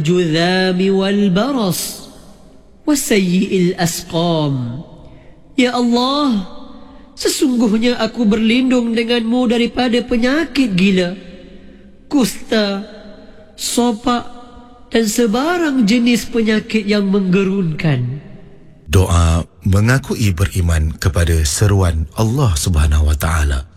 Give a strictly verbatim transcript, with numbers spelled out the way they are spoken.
الجذام والبرص وسيء الأسقام. Ya Allah, sesungguhnya aku berlindung denganmu daripada penyakit gila, kusta, sopak dan sebarang jenis penyakit yang menggerunkan. Doa mengakui beriman kepada seruan Allah Subhanahu wa taala.